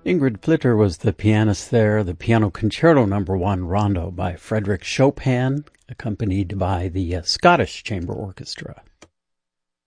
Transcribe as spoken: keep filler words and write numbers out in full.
Ingrid Flitter was the pianist there. The Piano Concerto Number One Rondo by Frédéric Chopin, accompanied by the uh, Scottish Chamber Orchestra.